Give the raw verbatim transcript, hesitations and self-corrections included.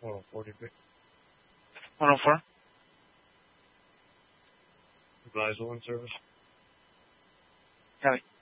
Oh, forty feet. one oh four. Advise one service. Copy.